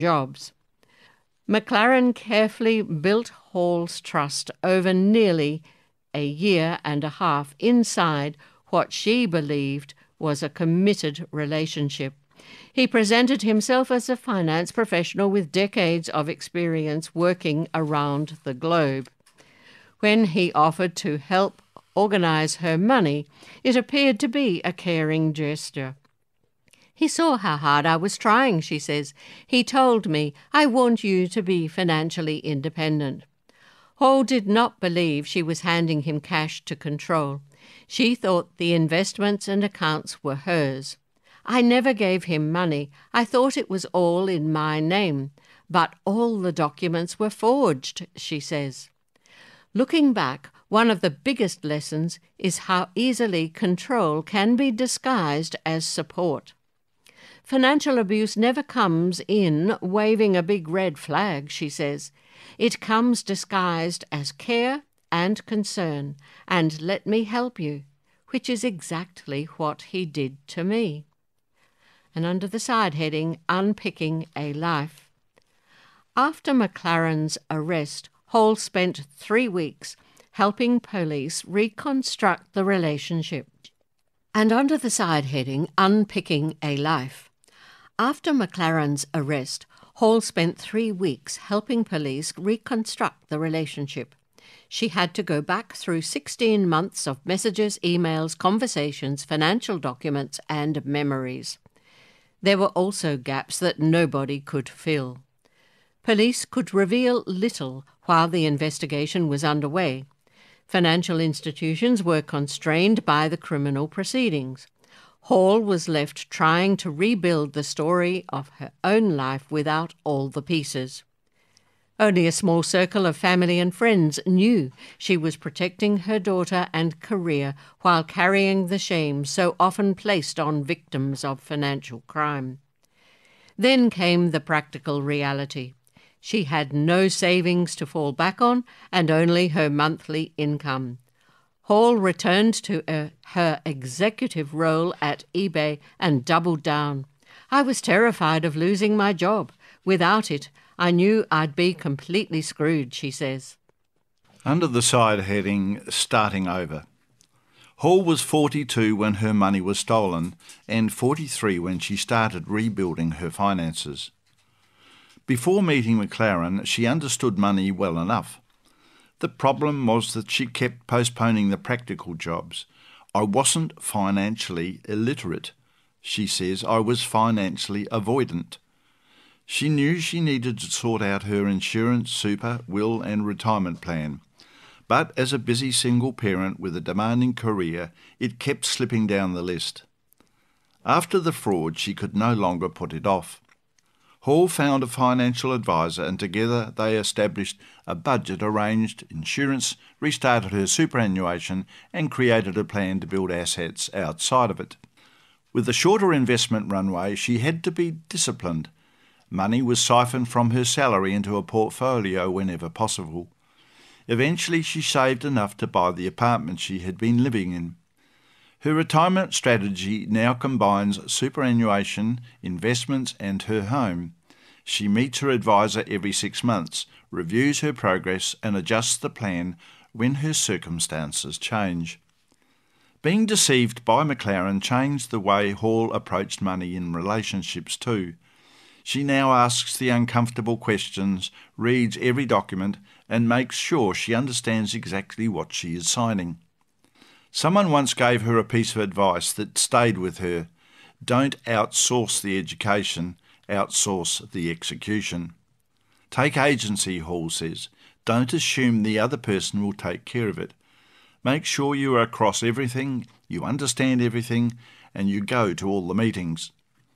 jobs. McLaren carefully built Hall's trust over nearly a year and a half inside what she believed was a committed relationship. He presented himself as a finance professional with decades of experience working around the globe. When he offered to help organize her money, it appeared to be a caring gesture. He saw how hard I was trying, she says. He told me, I want you to be financially independent. Hall did not believe she was handing him cash to control. She thought the investments and accounts were hers. I never gave him money. I thought it was all in my name. But all the documents were forged, she says. Looking back, one of the biggest lessons is how easily control can be disguised as support. Financial abuse never comes in waving a big red flag, she says. It comes disguised as care and concern, and let me help you, which is exactly what he did to me. And under the side heading, Unpicking a Life. After McLaren's arrest, Hall spent 3 weeks helping police reconstruct the relationship. And under the side heading, Unpicking a Life. After McLaren's arrest, Hall spent 3 weeks helping police reconstruct the relationship. She had to go back through 16 months of messages, emails, conversations, financial documents, and memories. There were also gaps that nobody could fill. Police could reveal little while the investigation was underway. Financial institutions were constrained by the criminal proceedings. Hall was left trying to rebuild the story of her own life without all the pieces. Only a small circle of family and friends knew she was protecting her daughter and career while carrying the shame so often placed on victims of financial crime. Then came the practical reality. She had no savings to fall back on and only her monthly income. Hall returned to her executive role at eBay and doubled down. I was terrified of losing my job. Without it, I knew I'd be completely screwed, she says. Under the side heading, Starting Over. Hall was 42 when her money was stolen and 43 when she started rebuilding her finances. Before meeting McLaren, she understood money well enough. The problem was that she kept postponing the practical jobs. I wasn't financially illiterate, she says. I was financially avoidant. She knew she needed to sort out her insurance, super, will and retirement plan. But as a busy single parent with a demanding career, it kept slipping down the list. After the fraud, she could no longer put it off. Hall found a financial advisor and together they established a budget, arranged insurance, restarted her superannuation and created a plan to build assets outside of it. With a shorter investment runway, she had to be disciplined. Money was siphoned from her salary into a portfolio whenever possible. Eventually she saved enough to buy the apartment she had been living in. Her retirement strategy now combines superannuation, investments and her home. She meets her advisor every 6 months, reviews her progress and adjusts the plan when her circumstances change. Being deceived by McLaren changed the way Hall approached money in relationships too. She now asks the uncomfortable questions, reads every document and makes sure she understands exactly what she is signing. Someone once gave her a piece of advice that stayed with her. Don't outsource the education, outsource the execution. Take agency, Hall says. Don't assume the other person will take care of it. Make sure you are across everything, you understand everything, and you go to all the meetings.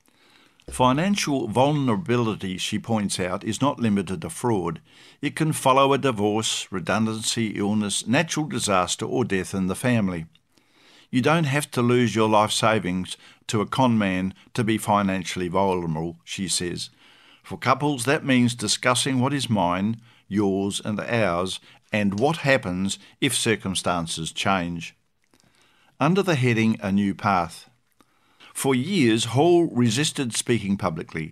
Financial vulnerability, she points out, is not limited to fraud. It can follow a divorce, redundancy, illness, natural disaster or death in the family. You don't have to lose your life savings to a con man to be financially vulnerable, she says. For couples, that means discussing what is mine, yours and ours, and what happens if circumstances change. Under the heading A New Path. For years, Hall resisted speaking publicly.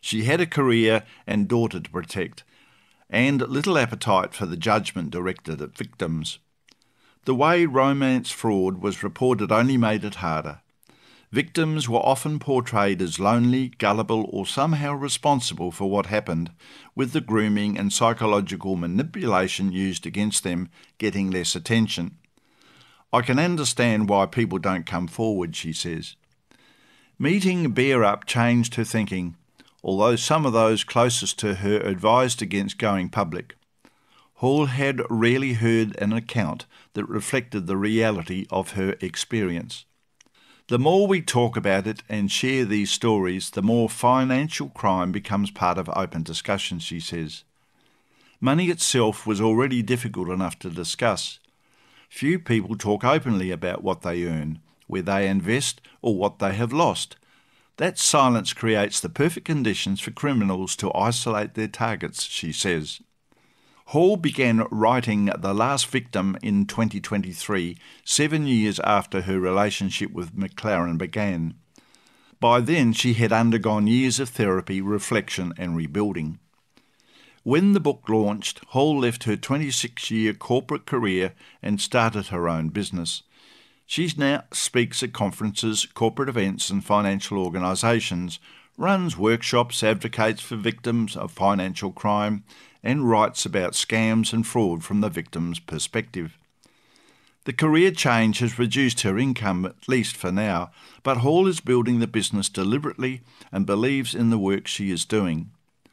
She had a career and daughter to protect, and little appetite for the judgment directed at victims. The way romance fraud was reported only made it harder. Victims were often portrayed as lonely, gullible, or somehow responsible for what happened, with the grooming and psychological manipulation used against them getting less attention. I can understand why people don't come forward, she says. Meeting Bear Up changed her thinking, although some of those closest to her advised against going public. Hall had rarely heard an account that reflected the reality of her experience. The more we talk about it and share these stories, the more financial crime becomes part of open discussion, she says. Money itself was already difficult enough to discuss. Few people talk openly about what they earn, where they invest, or what they have lost. That silence creates the perfect conditions for criminals to isolate their targets, she says. Hall began writing The Last Victim in 2023, 7 years after her relationship with McLaren began. By then, she had undergone years of therapy, reflection and rebuilding. When the book launched, Hall left her 26-year corporate career and started her own business. She now speaks at conferences, corporate events and financial organisations, runs workshops, advocates for victims of financial crime, and writes about scams and fraud from the victim's perspective. The career change has reduced her income, at least for now, but Hall is building the business deliberately and believes in the work she is doing.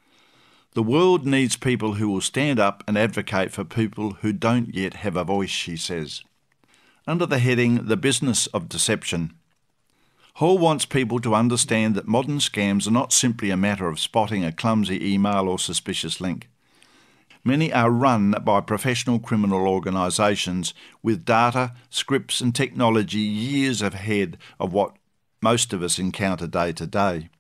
The world needs people who will stand up and advocate for people who don't yet have a voice, she says. Under the heading, The Business of Deception, Hall wants people to understand that modern scams are not simply a matter of spotting a clumsy email or suspicious link. Many are run by professional criminal organisations with data, scripts and technology years ahead of what most of us encounter day to day.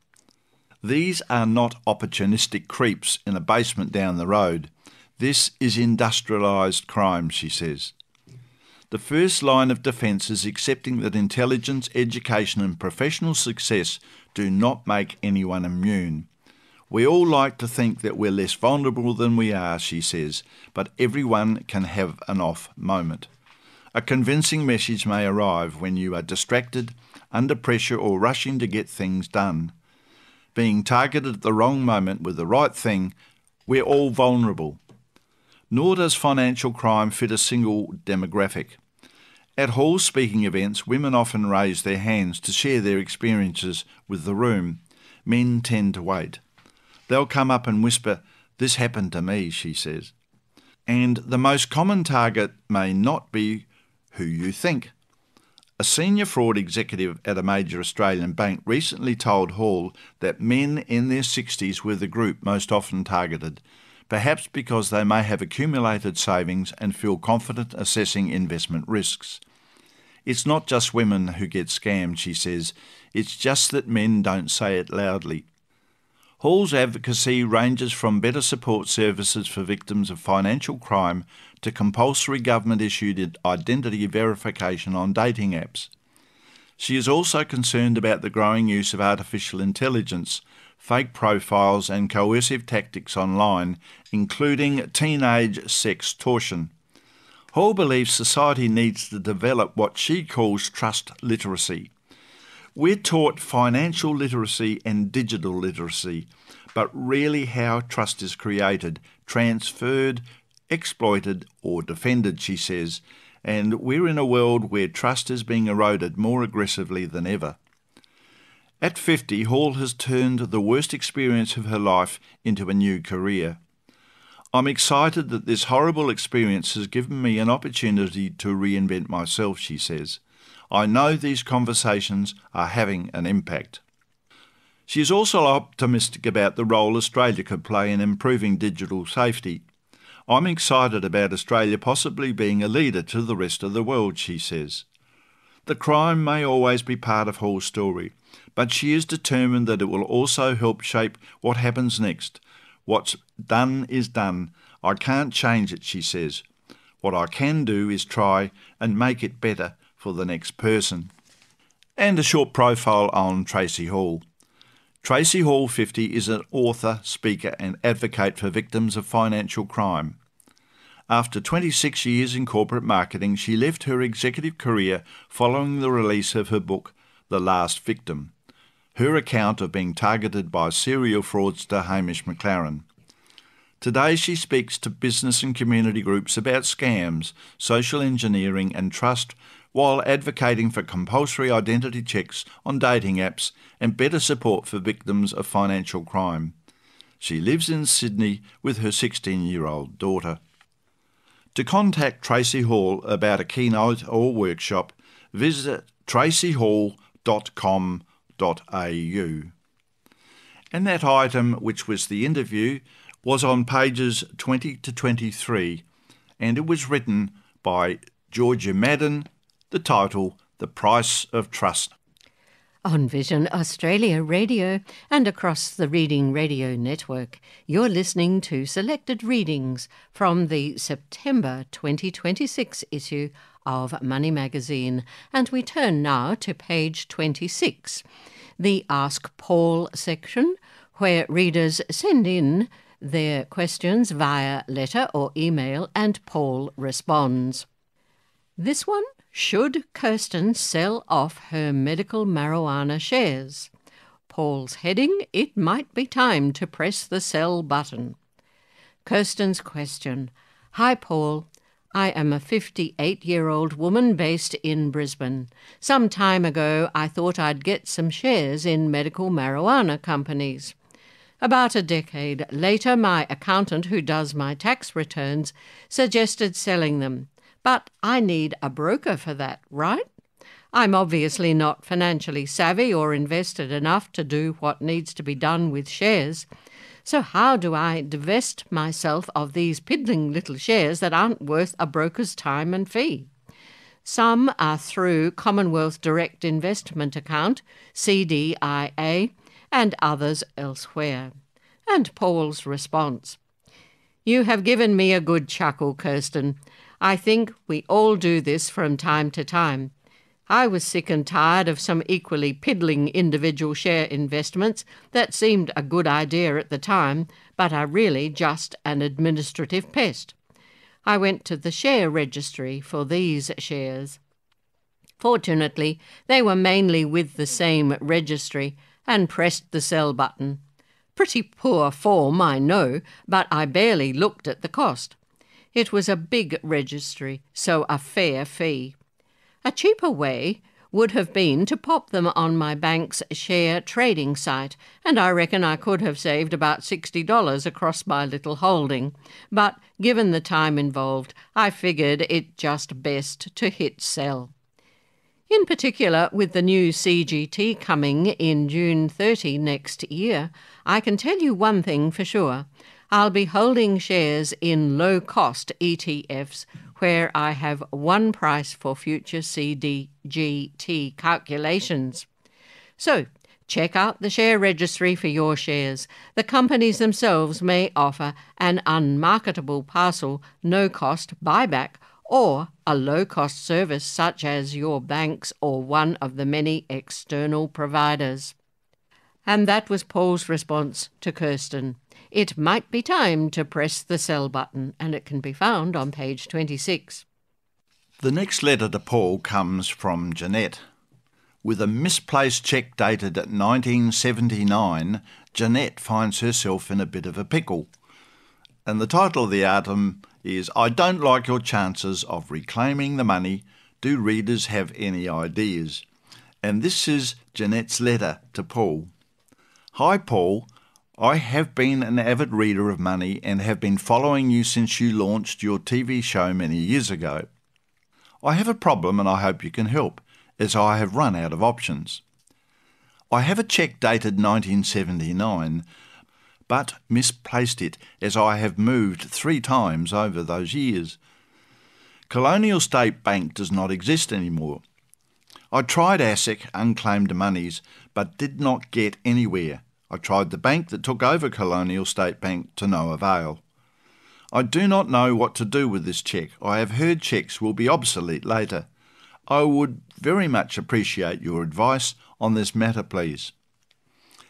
These are not opportunistic creeps in a basement down the road. This is industrialised crime, she says. The first line of defence is accepting that intelligence, education and professional success do not make anyone immune. We all like to think that we're less vulnerable than we are, she says, but everyone can have an off moment. A convincing message may arrive when you are distracted, under pressure or rushing to get things done. Being targeted at the wrong moment with the right thing, we're all vulnerable. Nor does financial crime fit a single demographic. At Hall's speaking events, women often raise their hands to share their experiences with the room. Men tend to wait. They'll come up and whisper, "This happened to me," she says. And the most common target may not be who you think. A senior fraud executive at a major Australian bank recently told Hall that men in their 60s were the group most often targeted, perhaps because they may have accumulated savings and feel confident assessing investment risks. It's not just women who get scammed, she says, it's just that men don't say it loudly. Hall's advocacy ranges from better support services for victims of financial crime to compulsory government-issued identity verification on dating apps. She is also concerned about the growing use of artificial intelligence, fake profiles and coercive tactics online, including teenage sextortion. Hall believes society needs to develop what she calls trust literacy. We're taught financial literacy and digital literacy, but rarely how trust is created, transferred, exploited or defended, she says, and we're in a world where trust is being eroded more aggressively than ever. At 50, Hall has turned the worst experience of her life into a new career. I'm excited that this horrible experience has given me an opportunity to reinvent myself, she says. I know these conversations are having an impact. She is also optimistic about the role Australia could play in improving digital safety. I'm excited about Australia possibly being a leader to the rest of the world, she says. The crime may always be part of Hall's story, but she is determined that it will also help shape what happens next. What's done is done. I can't change it, she says. What I can do is try and make it better for the next person. And a short profile on Tracy Hall. Tracy Hall, 50, is an author, speaker and advocate for victims of financial crime. After 26 years in corporate marketing, she left her executive career following the release of her book, The Last Victim, her account of being targeted by serial fraudster Hamish McLaren. Today she speaks to business and community groups about scams, social engineering and trust, while advocating for compulsory identity checks on dating apps and better support for victims of financial crime. She lives in Sydney with her 16-year-old daughter. To contact Tracy Hall about a keynote or workshop, visit tracyhall.com.au. And that item, which was the interview, was on pages 20 to 23, and it was written by Georgia Madden, the title, The Price of Trust. On Vision Australia Radio and across the Reading Radio Network, you're listening to selected readings from the September 2026 issue of Money Magazine, and we turn now to page 26, the Ask Paul section, where readers send in their questions via letter or email and Paul responds. This one: should Kirsten sell off her medical marijuana shares? Paul's heading: it might be time to press the sell button. Kirsten's question: Hi Paul, I am a 58-year-old woman based in Brisbane. Some time ago I thought I'd get some shares in medical marijuana companies. About a decade later, my accountant, who does my tax returns, suggested selling them. But I need a broker for that, right? I'm obviously not financially savvy or invested enough to do what needs to be done with shares. So how do I divest myself of these piddling little shares that aren't worth a broker's time and fee? Some are through Commonwealth Direct Investment Account, CDIA, and others elsewhere. And Paul's response: You have given me a good chuckle, Kirsten. I think we all do this from time to time. I was sick and tired of some equally piddling individual share investments that seemed a good idea at the time, but are really just an administrative pest. I went to the share registry for these shares. Fortunately, they were mainly with the same registry, and pressed the sell button. Pretty poor form, I know, but I barely looked at the cost. It was a big registry, so a fair fee. A cheaper way would have been to pop them on my bank's share trading site, and I reckon I could have saved about $60 across my little holding. But given the time involved, I figured it just best to hit sell. In particular, with the new CGT coming in June 30 next year, I can tell you one thing for sure. I'll be holding shares in low-cost ETFs where I have one price for future CGT calculations. So, check out the share registry for your shares. The companies themselves may offer an unmarketable parcel no-cost buyback or a low-cost service such as your banks or one of the many external providers. And that was Paul's response to Kirsten. It might be time to press the sell button, and it can be found on page 26. The next letter to Paul comes from Jeanette. With a misplaced cheque dated 1979, Jeanette finds herself in a bit of a pickle. And the title of the item is, I don't like your chances of reclaiming the money. Do readers have any ideas? And this is Jeanette's letter to Paul. Hi Paul, I have been an avid reader of Money and have been following you since you launched your TV show many years ago. I have a problem and I hope you can help, as I have run out of options. I have a cheque dated 1979, but misplaced it as I have moved 3 times over those years. Colonial State Bank does not exist anymore. I tried ASIC, Unclaimed Monies, but did not get anywhere. I tried the bank that took over Colonial State Bank to no avail. I do not know what to do with this cheque. I have heard cheques will be obsolete later. I would very much appreciate your advice on this matter, please.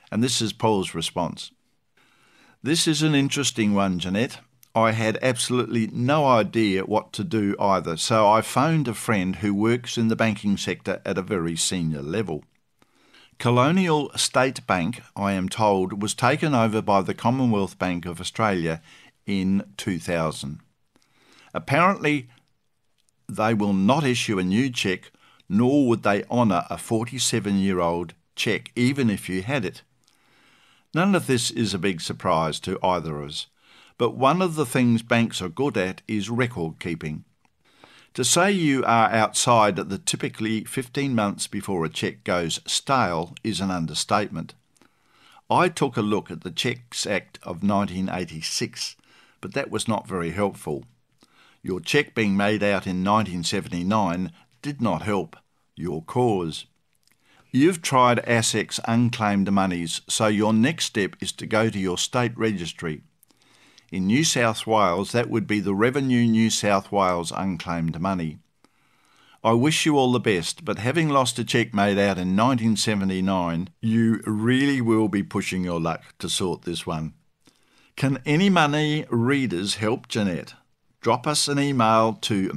And this is Paul's response. This is an interesting one, Jeanette. I had absolutely no idea what to do either, so I phoned a friend who works in the banking sector at a very senior level. Colonial State Bank, I am told, was taken over by the Commonwealth Bank of Australia in 2000. Apparently, they will not issue a new cheque, nor would they honour a 47-year-old cheque, even if you had it. None of this is a big surprise to either of us, but one of the things banks are good at is record keeping. To say you are outside the typically 15 months before a cheque goes stale is an understatement. I took a look at the Cheques Act of 1986, but that was not very helpful. Your cheque being made out in 1979 did not help your cause. You've tried ASIC's unclaimed monies, so your next step is to go to your state registry. In New South Wales, that would be the Revenue New South Wales unclaimed money. I wish you all the best, but having lost a cheque made out in 1979, you really will be pushing your luck to sort this one. Can Any Money readers help Jeanette? Drop us an email to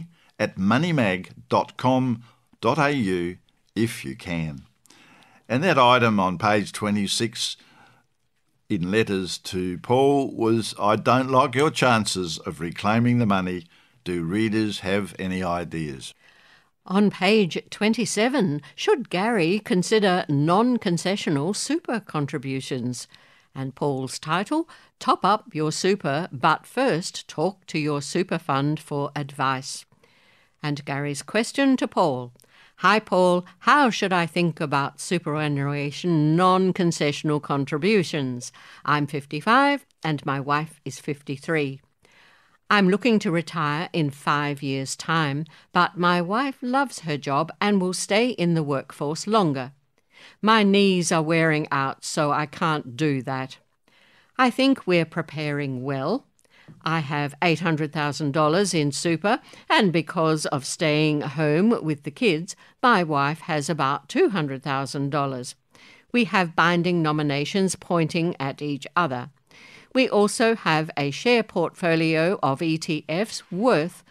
money@moneymag.com.au if you can. And that item on page 26 in letters to Paul was, I don't like your chances of reclaiming the money. Do readers have any ideas? On page 27, should Gary consider non-concessional super contributions? And Paul's title, Top Up Your Super, but first talk to your super fund for advice. And Gary's question to Paul. Hi Paul, how should I think about superannuation non-concessional contributions? I'm 55 and my wife is 53. I'm looking to retire in 5 years' time, but my wife loves her job and will stay in the workforce longer. My knees are wearing out, so I can't do that. I think we're preparing well. I have $800,000 in super, and because of staying home with the kids, my wife has about $200,000. We have binding nominations pointing at each other. We also have a share portfolio of ETFs worth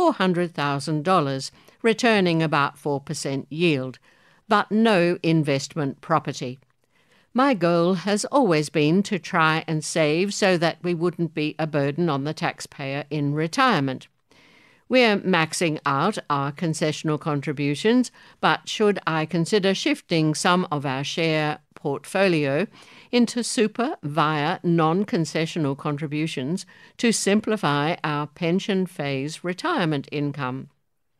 $400,000, returning about 4% yield, but no investment property. My goal has always been to try and save so that we wouldn't be a burden on the taxpayer in retirement. We're maxing out our concessional contributions, but should I consider shifting some of our share portfolio into super via non-concessional contributions to simplify our pension phase retirement income?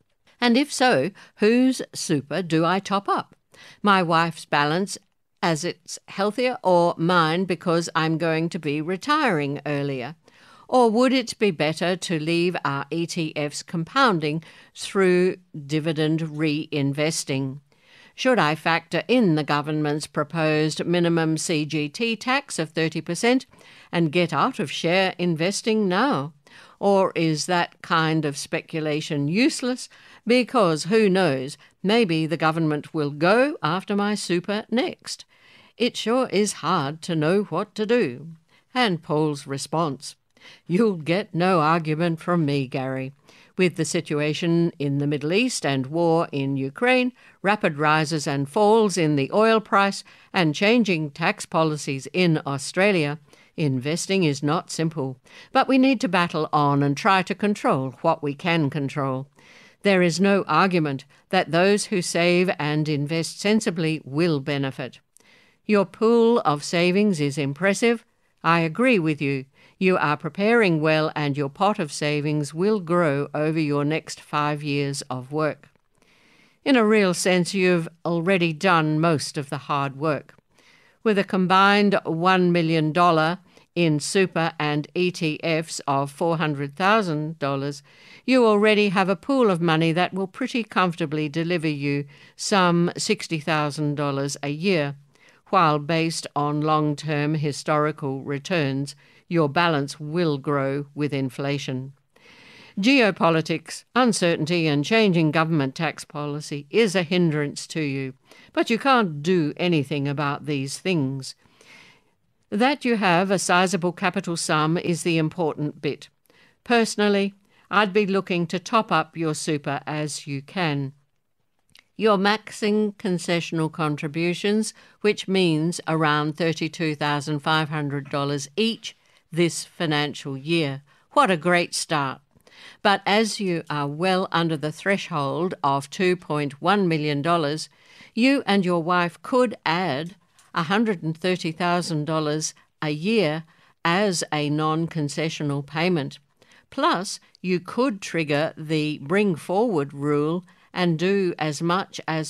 And if so, whose super do I top up? My wife's balance as it's healthier, or mine because I'm going to be retiring earlier? Or would it be better to leave our ETFs compounding through dividend reinvesting? Should I factor in the government's proposed minimum CGT tax of 30% and get out of share investing now? Or is that kind of speculation useless? Because who knows, maybe the government will go after my super next. It sure is hard to know what to do. And Paul's response. You'll get no argument from me, Gary. With the situation in the Middle East and war in Ukraine, rapid rises and falls in the oil price, and changing tax policies in Australia, investing is not simple. But we need to battle on and try to control what we can control. There is no argument that those who save and invest sensibly will benefit. Your pool of savings is impressive. I agree with you. You are preparing well, and your pot of savings will grow over your next 5 years of work. In a real sense, you've already done most of the hard work. With a combined $1 million in super and ETFs of $400,000, you already have a pool of money that will pretty comfortably deliver you some $60,000 a year, while based on long-term historical returns, your balance will grow with inflation. Geopolitics, uncertainty and changing government tax policy is a hindrance to you, but you can't do anything about these things. That you have a sizable capital sum is the important bit. Personally, I'd be looking to top up your super as you can. You're maxing concessional contributions, which means around $32,500 each this financial year. What a great start. But as you are well under the threshold of $2.1 million, you and your wife could add $130,000 a year as a non-concessional payment. Plus, you could trigger the bring forward rule and do as much as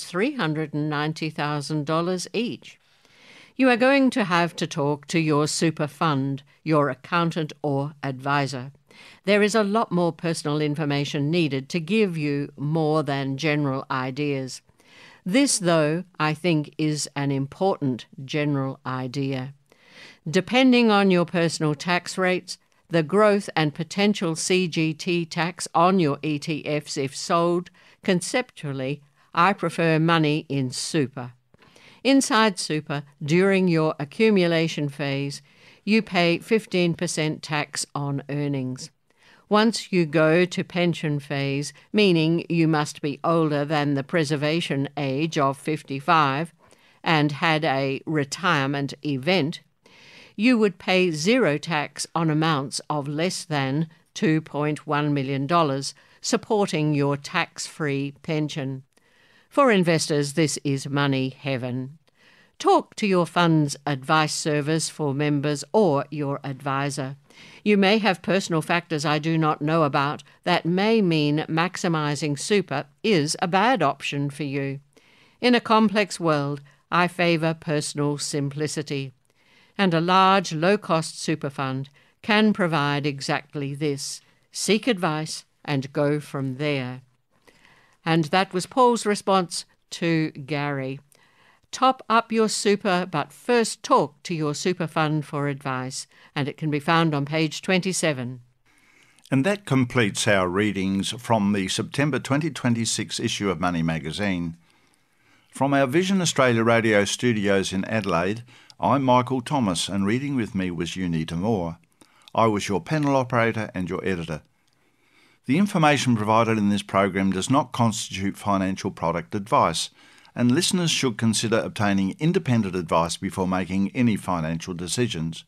$390,000 each. You are going to have to talk to your super fund, your accountant or advisor. There is a lot more personal information needed to give you more than general ideas. This, though, I think is an important general idea. Depending on your personal tax rates, the growth and potential CGT tax on your ETFs if sold, conceptually, I prefer money in super. Inside super, during your accumulation phase, you pay 15% tax on earnings. Once you go to pension phase, meaning you must be older than the preservation age of 55 and had a retirement event, you would pay zero tax on amounts of less than $2.1 million, supporting your tax-free pension. For investors, this is money heaven. Talk to your fund's advice service for members or your advisor. You may have personal factors I do not know about that may mean maximising super is a bad option for you. In a complex world, I favour personal simplicity. And a large, low-cost super fund can provide exactly this. Seek advice and go from there. And that was Paul's response to Gary. Top up your super, but first talk to your super fund for advice, and it can be found on page 27. And that completes our readings from the September 2026 issue of Money Magazine. From our Vision Australia radio studios in Adelaide, I'm Michael Thomas, and reading with me was Unita Moore. I was your panel operator and your editor. The information provided in this program does not constitute financial product advice, and listeners should consider obtaining independent advice before making any financial decisions.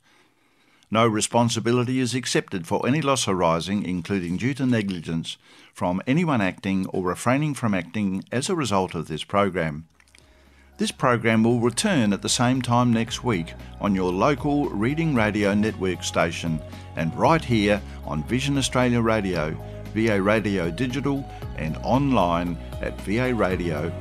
No responsibility is accepted for any loss arising, including due to negligence, from anyone acting or refraining from acting as a result of this program. This program will return at the same time next week on your local Reading Radio Network station and right here on Vision Australia Radio, VA Radio Digital and online at varadio.org.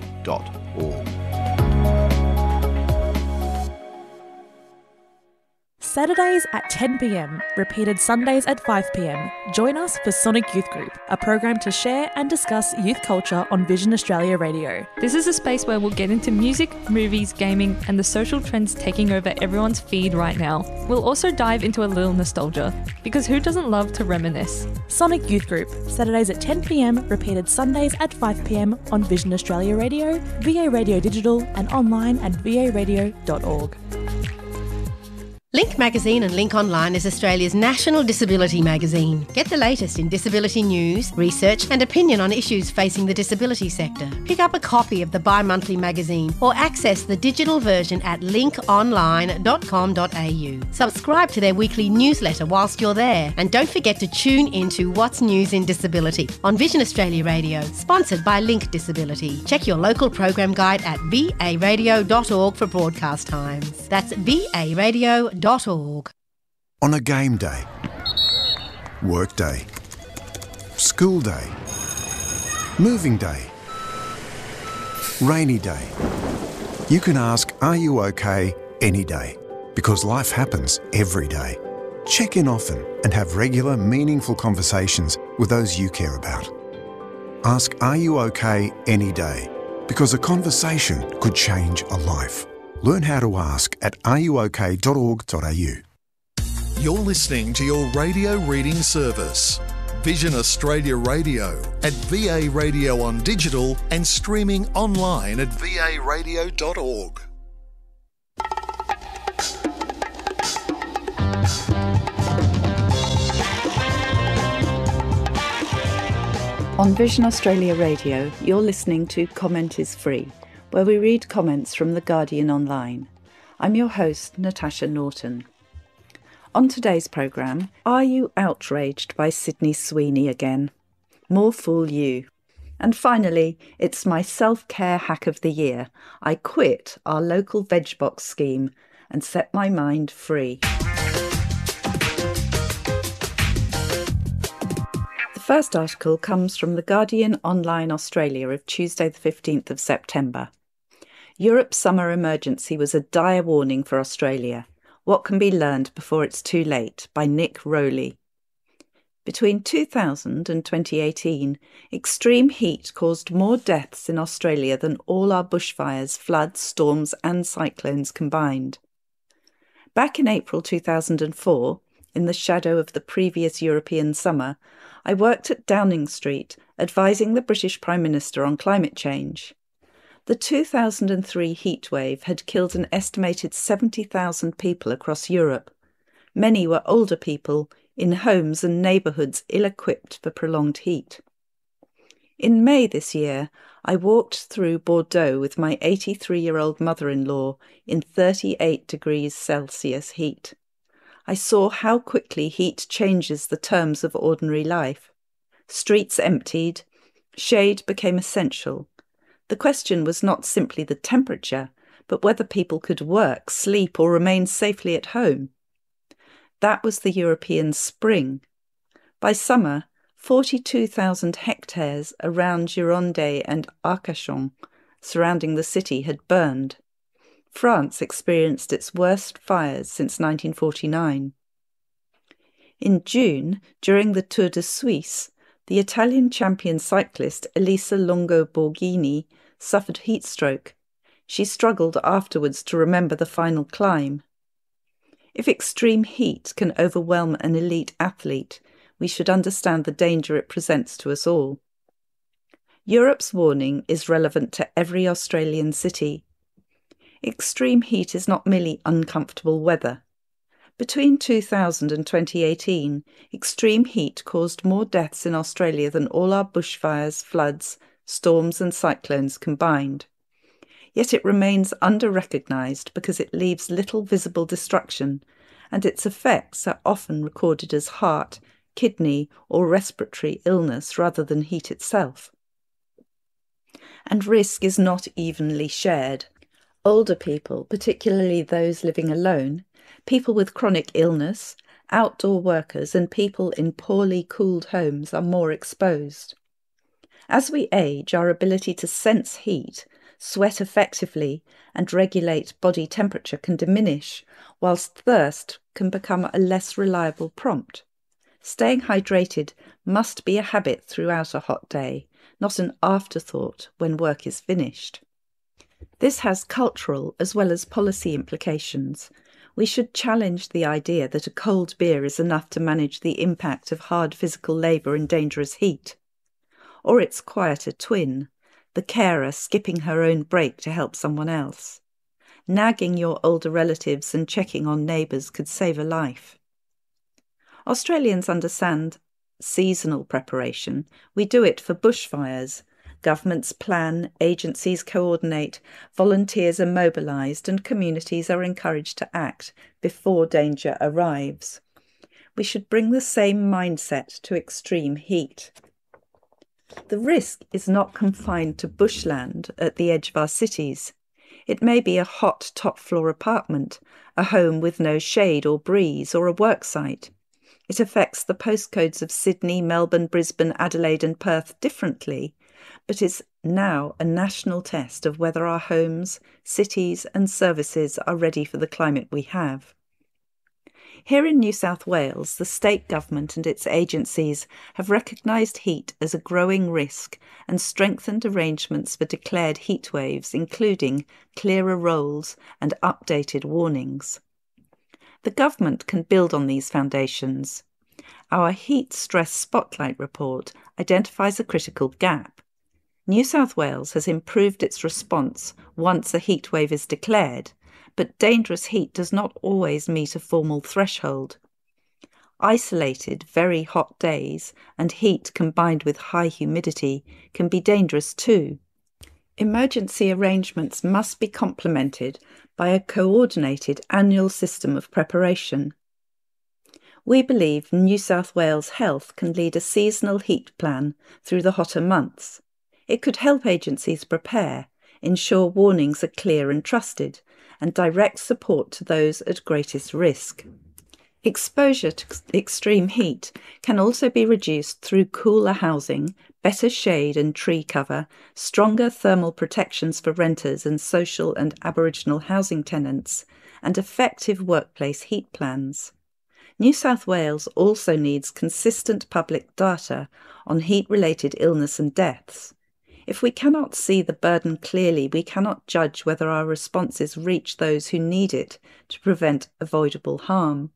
Saturdays at 10 p.m, repeated Sundays at 5 p.m. Join us for Sonic Youth Group, a program to share and discuss youth culture on Vision Australia Radio. This is a space where we'll get into music, movies, gaming, and the social trends taking over everyone's feed right now. We'll also dive into a little nostalgia, because who doesn't love to reminisce? Sonic Youth Group, Saturdays at 10 p.m, repeated Sundays at 5 p.m. on Vision Australia Radio, VA Radio Digital, and online at varadio.org. Link Magazine and Link Online is Australia's national disability magazine. Get the latest in disability news, research and opinion on issues facing the disability sector. Pick up a copy of the bi-monthly magazine or access the digital version at linkonline.com.au. Subscribe to their weekly newsletter whilst you're there, and don't forget to tune into What's News in Disability on Vision Australia Radio, sponsored by Link Disability. Check your local program guide at varadio.org for broadcast times. That's varadio.org. On a game day, work day, school day, moving day, rainy day, you can ask, are you okay, any day, because life happens every day. Check in often and have regular, meaningful conversations with those you care about. Ask, are you okay, any day, because a conversation could change a life. Learn how to ask at areyouok.org.au. You're listening to your radio reading service. Vision Australia Radio at VA Radio on digital and streaming online at varadio.org. On Vision Australia Radio, you're listening to Comment is Free, where we read comments from The Guardian online. I'm your host, Natasha Norton. On today's programme, are you outraged by Sydney Sweeney again? More fool you. And finally, it's my self-care hack of the year. I quit our local veg box scheme and set my mind free. The first article comes from The Guardian Online Australia of Tuesday the 15th of September. Europe's summer emergency was a dire warning for Australia. What can be learned before it's too late? By Nick Rowley. Between 2000 and 2018, extreme heat caused more deaths in Australia than all our bushfires, floods, storms and cyclones combined. Back in April 2004, in the shadow of the previous European summer, I worked at Downing Street, advising the British Prime Minister on climate change. The 2003 heatwave had killed an estimated 70,000 people across Europe. Many were older people in homes and neighbourhoods ill-equipped for prolonged heat. In May this year, I walked through Bordeaux with my 83-year-old mother-in-law in 38 degrees Celsius heat. I saw how quickly heat changes the terms of ordinary life. Streets emptied, shade became essential. The question was not simply the temperature, but whether people could work, sleep, or remain safely at home. That was the European spring. By summer, 42,000 hectares around Gironde and Arcachon, surrounding the city, had burned. France experienced its worst fires since 1949. In June, during the Tour de Suisse, the Italian champion cyclist Elisa Longo Borghini suffered heat stroke. She struggled afterwards to remember the final climb. If extreme heat can overwhelm an elite athlete, we should understand the danger it presents to us all. Europe's warning is relevant to every Australian city. Extreme heat is not merely uncomfortable weather. Between 2000 and 2018, extreme heat caused more deaths in Australia than all our bushfires, floods, storms and cyclones combined. Yet it remains under-recognised because it leaves little visible destruction, and its effects are often recorded as heart, kidney or respiratory illness rather than heat itself. And risk is not evenly shared. Older people, particularly those living alone, people with chronic illness, outdoor workers and people in poorly cooled homes are more exposed. As we age, our ability to sense heat, sweat effectively and regulate body temperature can diminish, whilst thirst can become a less reliable prompt. Staying hydrated must be a habit throughout a hot day, not an afterthought when work is finished. This has cultural as well as policy implications. We should challenge the idea that a cold beer is enough to manage the impact of hard physical labour in dangerous heat. Or its quieter twin, the carer skipping her own break to help someone else. Nagging your older relatives and checking on neighbours could save a life. Australians understand seasonal preparation. We do it for bushfires. Governments plan, agencies coordinate, volunteers are mobilised and communities are encouraged to act before danger arrives. We should bring the same mindset to extreme heat. The risk is not confined to bushland at the edge of our cities. It may be a hot top-floor apartment, a home with no shade or breeze, or a worksite. It affects the postcodes of Sydney, Melbourne, Brisbane, Adelaide and Perth differently, but is now a national test of whether our homes, cities and services are ready for the climate we have. Here in New South Wales, the state government and its agencies have recognised heat as a growing risk and strengthened arrangements for declared heat waves, including clearer roles and updated warnings. The government can build on these foundations. Our Heat Stress Spotlight report identifies a critical gap. New South Wales has improved its response once a heatwave is declared, but dangerous heat does not always meet a formal threshold. Isolated, very hot days and heat combined with high humidity can be dangerous too. Emergency arrangements must be complemented by a coordinated annual system of preparation. We believe New South Wales Health can lead a seasonal heat plan through the hotter months. It could help agencies prepare, ensure warnings are clear and trusted, and direct support to those at greatest risk. Exposure to extreme heat can also be reduced through cooler housing, better shade and tree cover, stronger thermal protections for renters and social and Aboriginal housing tenants, and effective workplace heat plans. New South Wales also needs consistent public data on heat-related illness and deaths. If we cannot see the burden clearly, we cannot judge whether our responses reach those who need it to prevent avoidable harm.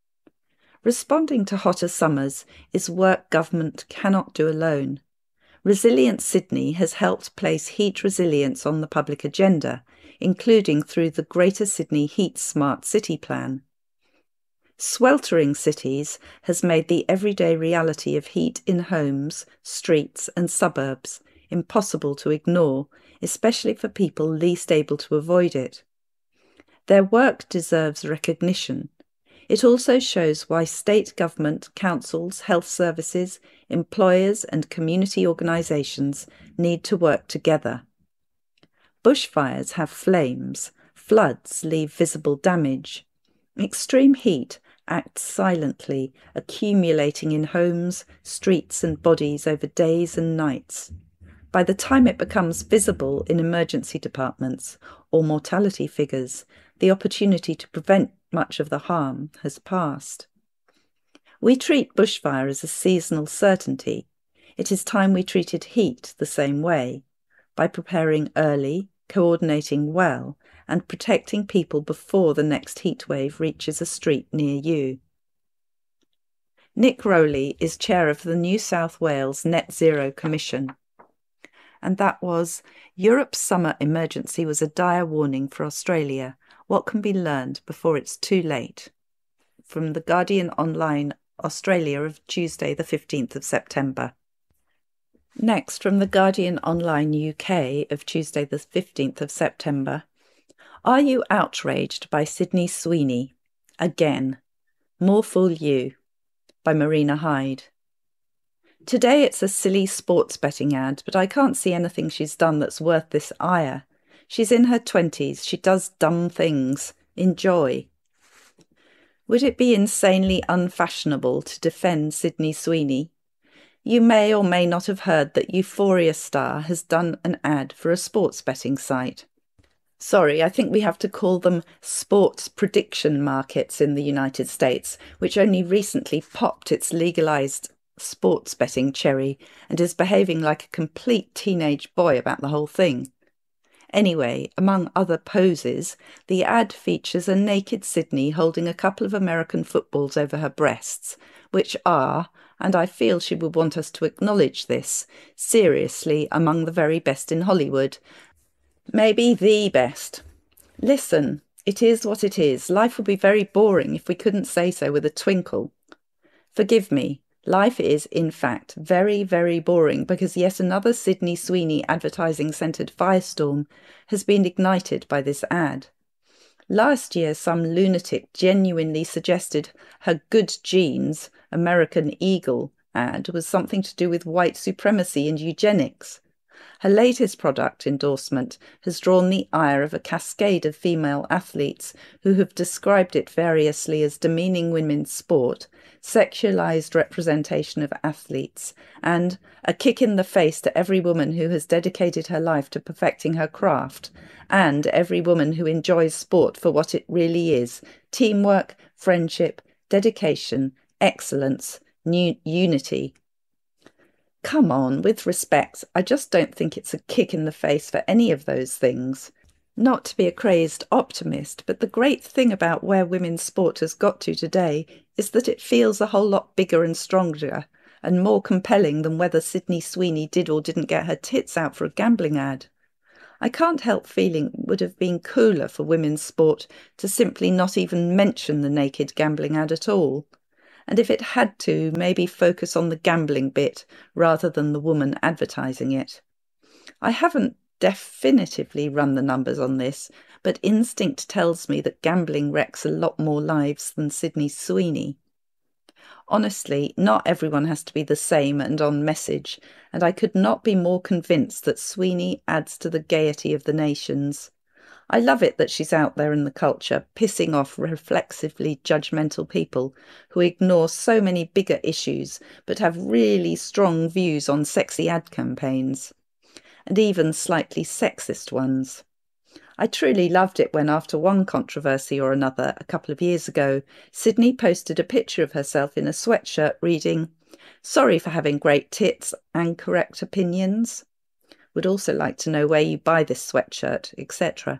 Responding to hotter summers is work government cannot do alone. Resilient Sydney has helped place heat resilience on the public agenda, including through the Greater Sydney Heat Smart City Plan. Sweltering cities has made the everyday reality of heat in homes, streets and suburbs impossible to ignore, especially for people least able to avoid it. Their work deserves recognition. It also shows why state government, councils, health services, employers and community organisations need to work together. Bushfires have flames, floods leave visible damage. Extreme heat acts silently, accumulating in homes, streets and bodies over days and nights. By the time it becomes visible in emergency departments or mortality figures, the opportunity to prevent much of the harm has passed. We treat bushfire as a seasonal certainty. It is time we treated heat the same way, by preparing early, coordinating well, and protecting people before the next heatwave reaches a street near you. Nick Rowley is chair of the New South Wales Net Zero Commission. And that was Europe's summer emergency was a dire warning for Australia. What can be learned before it's too late? From The Guardian Online Australia of Tuesday the 15th of September. Next, from The Guardian Online UK of Tuesday the 15th of September. Are you outraged by Sydney Sweeney? Again. More fool you. By Marina Hyde. Today it's a silly sports betting ad, but I can't see anything she's done that's worth this ire. She's in her 20s. She does dumb things. Enjoy. Would it be insanely unfashionable to defend Sydney Sweeney? You may or may not have heard that Euphoria Star has done an ad for a sports betting site. Sorry, I think we have to call them sports prediction markets in the United States, which only recently popped its legalised sports betting cherry and is behaving like a complete teenage boy about the whole thing. Anyway, among other poses, the ad features a naked Sydney holding a couple of American footballs over her breasts, which are, and I feel she would want us to acknowledge this, seriously among the very best in Hollywood. Maybe the best. Listen, it is what it is. Life would be very boring if we couldn't say so with a twinkle. Forgive me. Life is, in fact, very, very boring because yet another Sydney Sweeney advertising-centred firestorm has been ignited by this ad. Last year, some lunatic genuinely suggested her Good Genes, American Eagle ad was something to do with white supremacy and eugenics. Her latest product endorsement has drawn the ire of a cascade of female athletes who have described it variously as demeaning women's sport, sexualised representation of athletes, and a kick in the face to every woman who has dedicated her life to perfecting her craft, and every woman who enjoys sport for what it really is: teamwork, friendship, dedication, excellence, unity. Come on, with respect, I just don't think it's a kick in the face for any of those things. Not to be a crazed optimist, but the great thing about where women's sport has got to today is that it feels a whole lot bigger and stronger and more compelling than whether Sydney Sweeney did or didn't get her tits out for a gambling ad. I can't help feeling it would have been cooler for women's sport to simply not even mention the naked gambling ad at all. and if it had to, maybe focus on the gambling bit rather than the woman advertising it. I haven't definitively run the numbers on this, but instinct tells me that gambling wrecks a lot more lives than Sydney Sweeney. Honestly, not everyone has to be the same and on message, and I could not be more convinced that Sweeney adds to the gaiety of the nations. I love it that she's out there in the culture, pissing off reflexively judgmental people who ignore so many bigger issues but have really strong views on sexy ad campaigns, and even slightly sexist ones. I truly loved it when, after one controversy or another a couple of years ago, Sydney posted a picture of herself in a sweatshirt reading, "Sorry for having great tits and correct opinions. Would also like to know where you buy this sweatshirt," etc.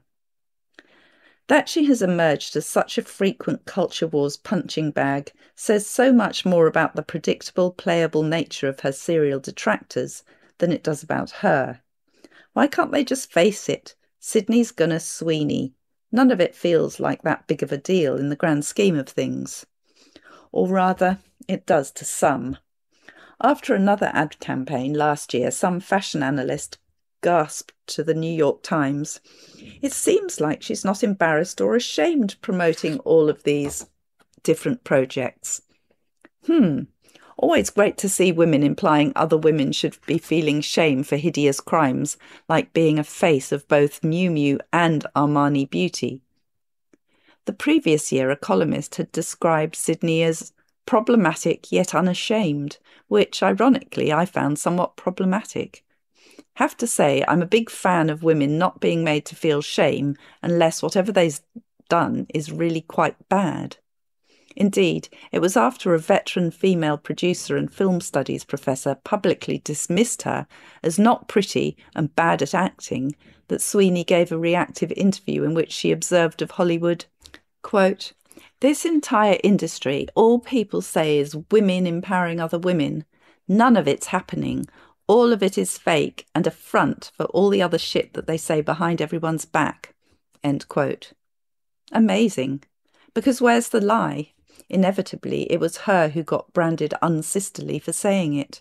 That she has emerged as such a frequent culture wars punching bag says so much more about the predictable, playable nature of her serial detractors than it does about her. Why can't they just face it? Sydney's gonna Sweeney. None of it feels like that big of a deal in the grand scheme of things. Or rather, it does to some. After another ad campaign last year, some fashion analyst gasped to the New York Times, "It seems like she's not embarrassed or ashamed promoting all of these different projects." Always great to see women implying other women should be feeling shame for hideous crimes, like being a face of both Miu Miu and Armani Beauty. The previous year, a columnist had described Sydney as problematic yet unashamed, which, ironically, I found somewhat problematic. Have to say, I'm a big fan of women not being made to feel shame unless whatever they've done is really quite bad. Indeed, it was after a veteran female producer and film studies professor publicly dismissed her as not pretty and bad at acting that Sweeney gave a reactive interview in which she observed of Hollywood, quote, "This entire industry, all people say is women empowering other women. None of it's happening. All of it is fake and a front for all the other shit that they say behind everyone's back." End quote. Amazing. Because where's the lie? Inevitably, it was her who got branded unsisterly for saying it.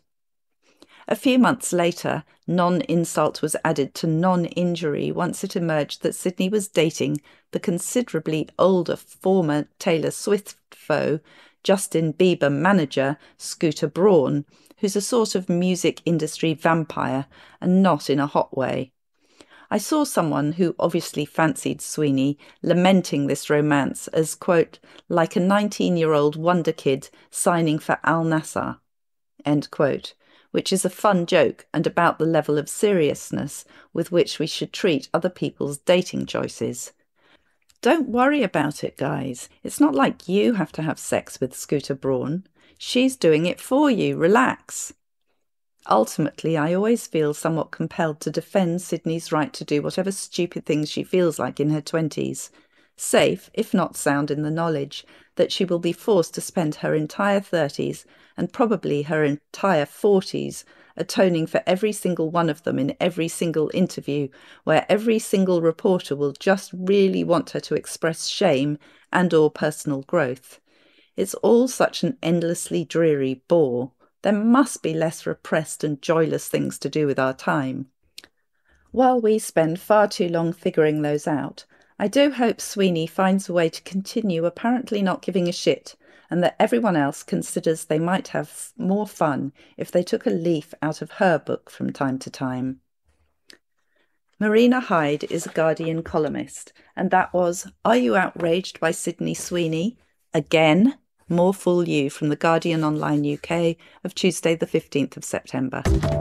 A few months later, non-insult was added to non-injury once it emerged that Sydney was dating the considerably older former Taylor Swift foe, Justin Bieber manager Scooter Braun, who's a sort of music industry vampire, and not in a hot way. I saw someone who obviously fancied Sweeney lamenting this romance as, quote, like a 19-year-old wonder kid signing for Al Nassr, end quote, which is a fun joke and about the level of seriousness with which we should treat other people's dating choices. Don't worry about it, guys. It's not like you have to have sex with Scooter Braun. She's doing it for you. Relax. Ultimately, I always feel somewhat compelled to defend Sydney's right to do whatever stupid things she feels like in her 20s, safe, if not sound in the knowledge, that she will be forced to spend her entire 30s and probably her entire 40s atoning for every single one of them in every single interview, where every single reporter will just really want her to express shame and/or personal growth. It's all such an endlessly dreary bore. There must be less repressed and joyless things to do with our time. While we spend far too long figuring those out, I do hope Sweeney finds a way to continue apparently not giving a shit, and that everyone else considers they might have more fun if they took a leaf out of her book from time to time. Marina Hyde is a Guardian columnist, and that was Are You Outraged by Sydney Sweeney? Again? More fool you from the Guardian Online UK of Tuesday the 15th of September.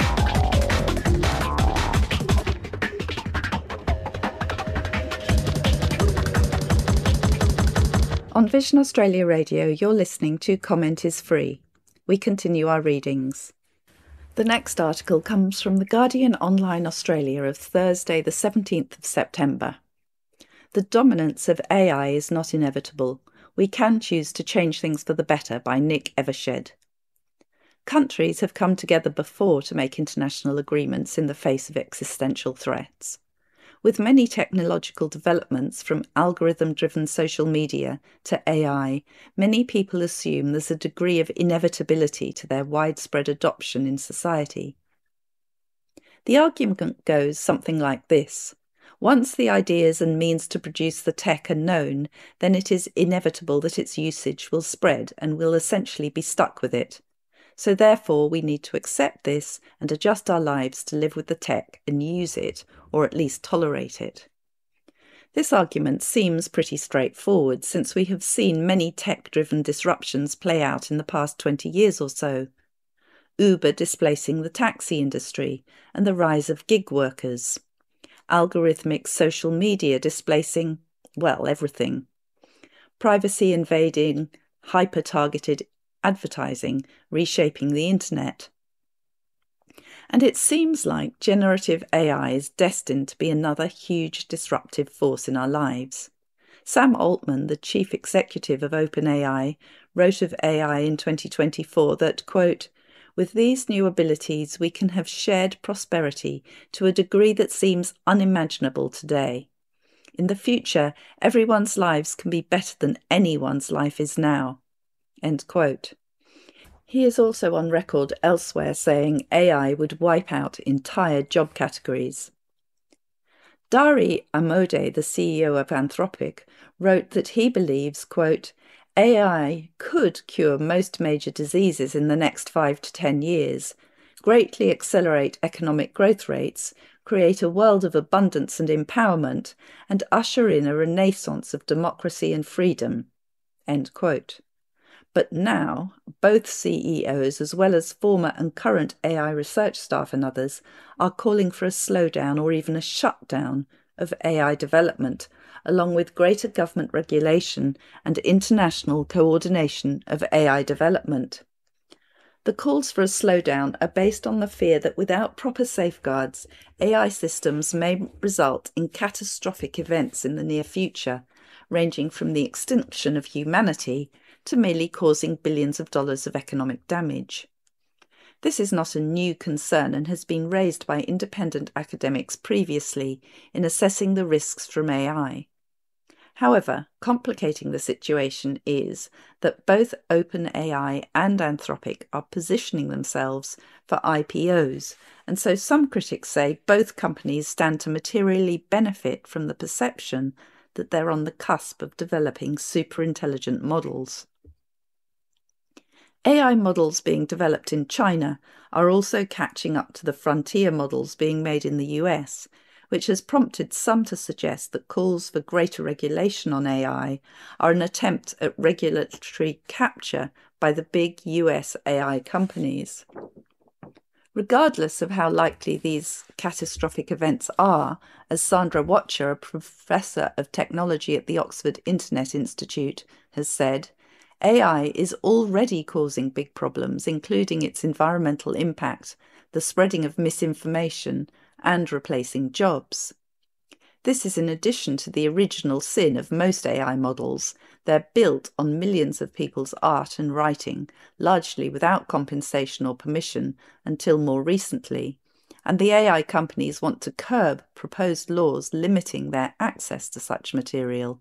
On Vision Australia Radio, you're listening to Comment is Free. We continue our readings. The next article comes from the Guardian Online Australia of Thursday the 17th of September. The dominance of AI is not inevitable. We can choose to change things for the better, by Nick Evershed. Countries have come together before to make international agreements in the face of existential threats. With many technological developments, from algorithm-driven social media to AI, many people assume there's a degree of inevitability to their widespread adoption in society. The argument goes something like this. Once the ideas and means to produce the tech are known, then it is inevitable that its usage will spread and we'll essentially be stuck with it. So therefore, we need to accept this and adjust our lives to live with the tech and use it, or at least tolerate it. This argument seems pretty straightforward, since we have seen many tech-driven disruptions play out in the past 20 years or so. Uber displacing the taxi industry and the rise of gig workers. Algorithmic social media displacing, well, everything. Privacy invading, hyper-targeted advertising reshaping the internet. And it seems like generative AI is destined to be another huge disruptive force in our lives. Sam Altman, the chief executive of OpenAI, wrote of AI in 2024 that, quote, "With these new abilities, we can have shared prosperity to a degree that seems unimaginable today. In the future, everyone's lives can be better than anyone's life is now." End quote. He is also on record elsewhere saying AI would wipe out entire job categories. Dari Amode, the CEO of Anthropic, wrote that he believes, quote, "AI could cure most major diseases in the next 5 to 10 years, greatly accelerate economic growth rates, create a world of abundance and empowerment, and usher in a renaissance of democracy and freedom." End quote. But now, both CEOs, as well as former and current AI research staff and others, are calling for a slowdown or even a shutdown of AI development, along with greater government regulation and international coordination of AI development. The calls for a slowdown are based on the fear that without proper safeguards, AI systems may result in catastrophic events in the near future, ranging from the extinction of humanity to merely causing billions of dollars of economic damage. This is not a new concern and has been raised by independent academics previously in assessing the risks from AI. However, complicating the situation is that both OpenAI and Anthropic are positioning themselves for IPOs, and so some critics say both companies stand to materially benefit from the perception that they're on the cusp of developing superintelligent models. AI models being developed in China are also catching up to the frontier models being made in the US, which has prompted some to suggest that calls for greater regulation on AI are an attempt at regulatory capture by the big US AI companies. Regardless of how likely these catastrophic events are, as Sandra Watcher, a professor of technology at the Oxford Internet Institute, has said, AI is already causing big problems, including its environmental impact, the spreading of misinformation, and replacing jobs. This is in addition to the original sin of most AI models. They're built on millions of people's art and writing, largely without compensation or permission until more recently, and the AI companies want to curb proposed laws limiting their access to such material.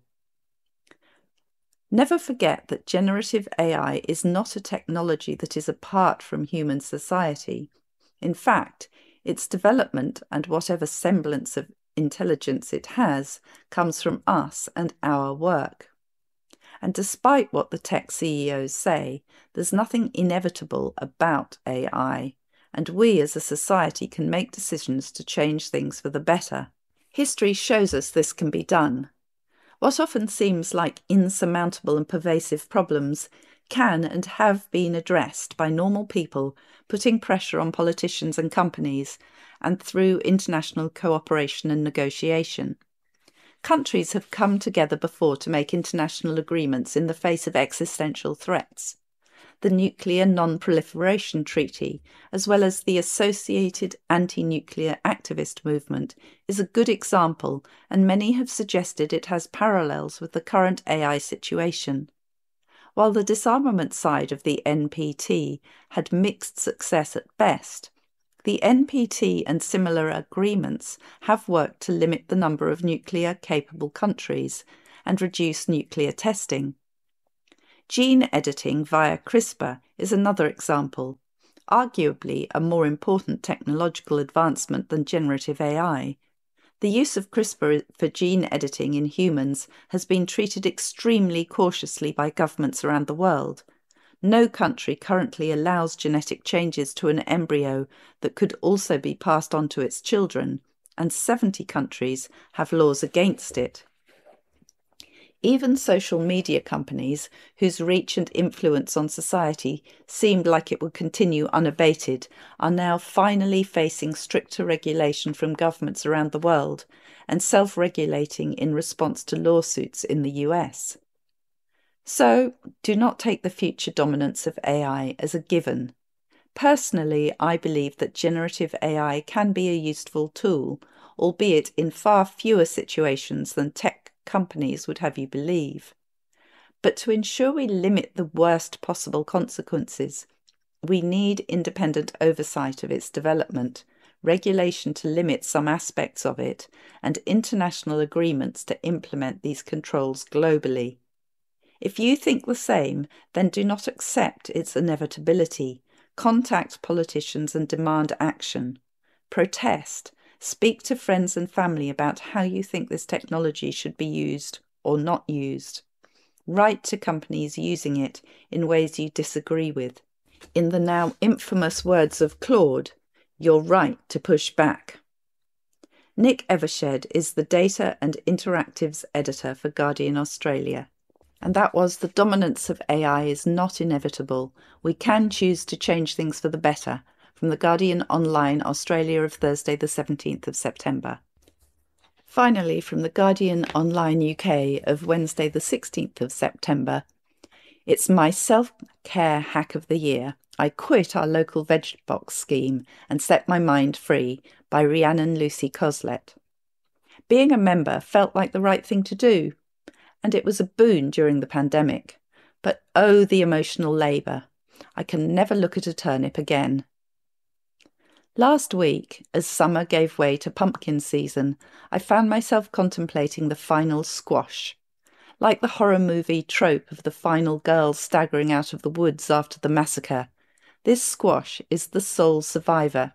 Never forget that generative AI is not a technology that is apart from human society. In fact, its development and whatever semblance of intelligence it has comes from us and our work. And despite what the tech CEOs say, there's nothing inevitable about AI, and we as a society can make decisions to change things for the better. History shows us this can be done. What often seems like insurmountable and pervasive problems can and have been addressed by normal people putting pressure on politicians and companies, and through international cooperation and negotiation. Countries have come together before to make international agreements in the face of existential threats. The Nuclear Non-Proliferation Treaty, as well as the associated anti-nuclear activist movement, is a good example, and many have suggested it has parallels with the current AI situation. While the disarmament side of the NPT had mixed success at best, The NPT and similar agreements have worked to limit the number of nuclear-capable countries and reduce nuclear testing. Gene editing via CRISPR is another example, arguably a more important technological advancement than generative AI. The use of CRISPR for gene editing in humans has been treated extremely cautiously by governments around the world. No country currently allows genetic changes to an embryo that could also be passed on to its children, and 70 countries have laws against it. Even social media companies, whose reach and influence on society seemed like it would continue unabated, are now finally facing stricter regulation from governments around the world and self-regulating in response to lawsuits in the US. So, do not take the future dominance of AI as a given. Personally, I believe that generative AI can be a useful tool, albeit in far fewer situations than tech companies would have you believe. But to ensure we limit the worst possible consequences, we need independent oversight of its development, regulation to limit some aspects of it, and international agreements to implement these controls globally. If you think the same, then do not accept its inevitability. Contact politicians and demand action. Protest. Speak to friends and family about how you think this technology should be used or not used. Write to companies using it in ways you disagree with. In the now infamous words of Claude, you're right to push back. Nick Evershed is the Data and Interactives Editor for Guardian Australia. And that was "The dominance of AI is not inevitable. We can choose to change things for the better," from The Guardian Online Australia of Thursday the 17th of September. Finally, from The Guardian Online UK of Wednesday the 16th of September, it's my self-care hack of the year. I quit our local veg box scheme and set my mind free, by Rhiannon Lucy Coslet. Being a member felt like the right thing to do, and it was a boon during the pandemic. But oh, the emotional labour. I can never look at a turnip again. Last week, as summer gave way to pumpkin season, I found myself contemplating the final squash. Like the horror movie trope of the final girl staggering out of the woods after the massacre, this squash is the sole survivor.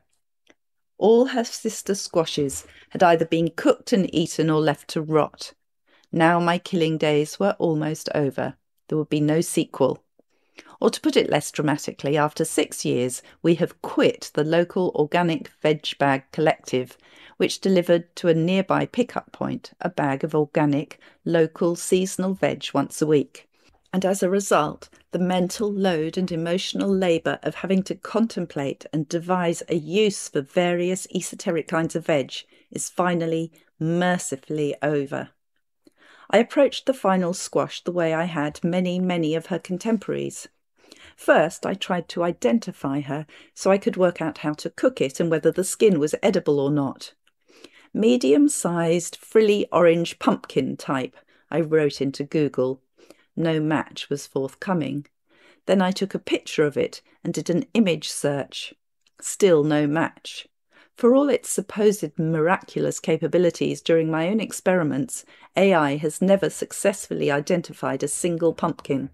All her sister squashes had either been cooked and eaten or left to rot. Now my killing days were almost over. There would be no sequel. Or to put it less dramatically, after 6 years, we have quit the local organic veg bag collective, which delivered to a nearby pickup point a bag of organic, local, seasonal veg once a week. And as a result, the mental load and emotional labour of having to contemplate and devise a use for various esoteric kinds of veg is finally, mercifully over. I approached the final squash the way I had many of her contemporaries. First, I tried to identify her so I could work out how to cook it and whether the skin was edible or not. Medium-sized, frilly orange pumpkin type, I wrote into Google. No match was forthcoming. Then I took a picture of it and did an image search. Still no match. For all its supposed miraculous capabilities during my own experiments, AI has never successfully identified a single pumpkin.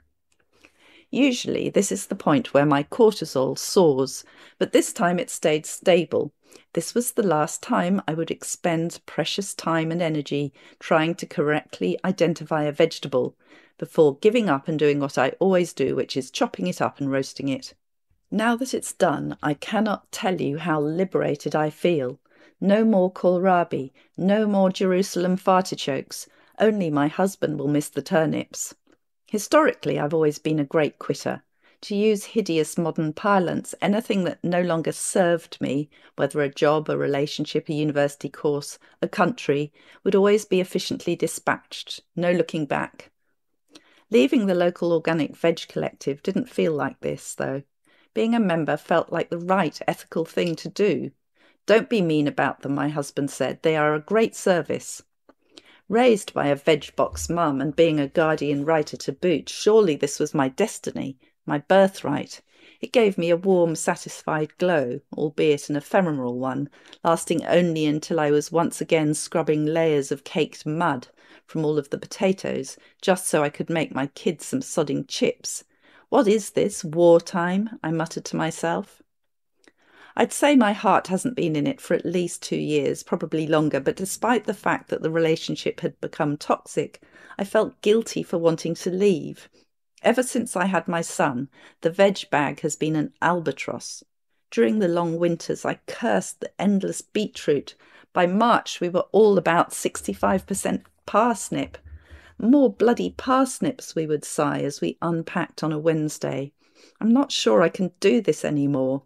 Usually this is the point where my cortisol soars, but this time it stayed stable. This was the last time I would expend precious time and energy trying to correctly identify a vegetable before giving up and doing what I always do, which is chopping it up and roasting it. Now that it's done, I cannot tell you how liberated I feel. No more kohlrabi, no more Jerusalem fartichokes. Only my husband will miss the turnips. Historically, I've always been a great quitter. To use hideous modern parlance, anything that no longer served me, whether a job, a relationship, a university course, a country, would always be efficiently dispatched, no looking back. Leaving the local organic veg collective didn't feel like this, though. Being a member felt like the right ethical thing to do. Don't be mean about them, my husband said. They are a great service. Raised by a veg box mum and being a Guardian writer to boot, surely this was my destiny, my birthright. It gave me a warm, satisfied glow, albeit an ephemeral one, lasting only until I was once again scrubbing layers of caked mud from all of the potatoes, just so I could make my kids some sodding chips. What is this, wartime? I muttered to myself. I'd say my heart hasn't been in it for at least 2 years, probably longer, but despite the fact that the relationship had become toxic, I felt guilty for wanting to leave. Ever since I had my son, the veg bag has been an albatross. During the long winters, I cursed the endless beetroot. By March, we were all about 65% parsnip. More bloody parsnips, we would sigh as we unpacked on a Wednesday. I'm not sure I can do this anymore.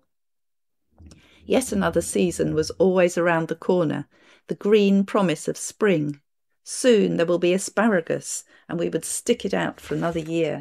Yet another season was always around the corner, the green promise of spring. Soon there will be asparagus, and we would stick it out for another year.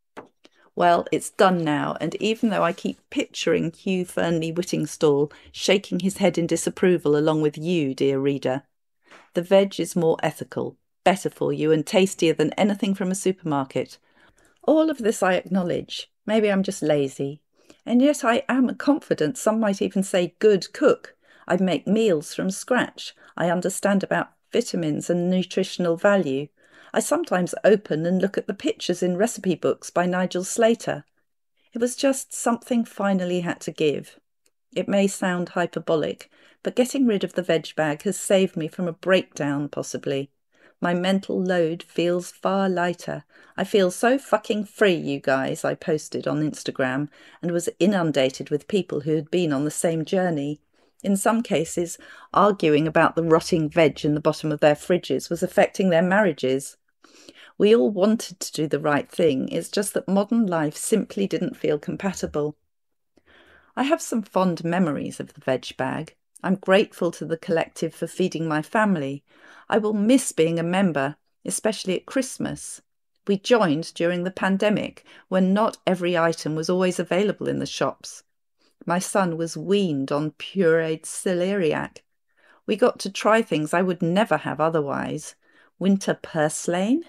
Well, it's done now, and even though I keep picturing Hugh Fearnley-Whittingstall shaking his head in disapproval along with you, dear reader, the veg is more ethical, better for you, and tastier than anything from a supermarket. All of this I acknowledge. Maybe I'm just lazy. And yet I am confident, some might even say good cook. I make meals from scratch. I understand about vitamins and nutritional value. I sometimes open and look at the pictures in recipe books by Nigel Slater. It was just something finally had to give. It may sound hyperbolic, but getting rid of the veg bag has saved me from a breakdown, possibly. My mental load feels far lighter. I feel so fucking free, you guys, I posted on Instagram, and was inundated with people who had been on the same journey. In some cases, arguing about the rotting veg in the bottom of their fridges was affecting their marriages. We all wanted to do the right thing, it's just that modern life simply didn't feel compatible. I have some fond memories of the veg bag. I'm grateful to the collective for feeding my family. I will miss being a member, especially at Christmas. We joined during the pandemic, when not every item was always available in the shops. My son was weaned on pureed celeriac. We got to try things I would never have otherwise. Winter purslane,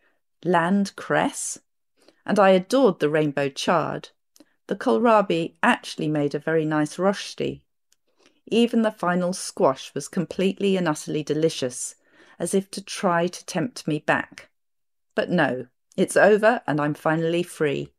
land cress, and I adored the rainbow chard. The kohlrabi actually made a very nice roshti. Even the final squash was completely and utterly delicious, as if to try to tempt me back. But no, it's over and I'm finally free.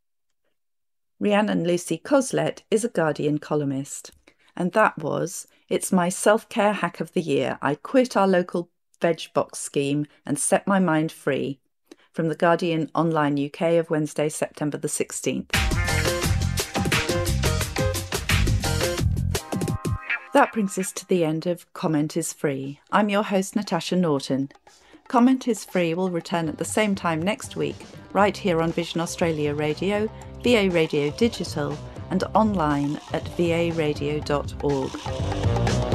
Rhiannon Lucy Coslet is a Guardian columnist. And that was It's My Self-Care Hack of the Year. I quit our local veg box scheme and set my mind free. From the Guardian Online UK of Wednesday, September the 16th. That brings us to the end of Comment is Free. I'm your host, Natasha Norton. Comment is Free will return at the same time next week, right here on Vision Australia Radio, VA Radio Digital, and online at varadio.org.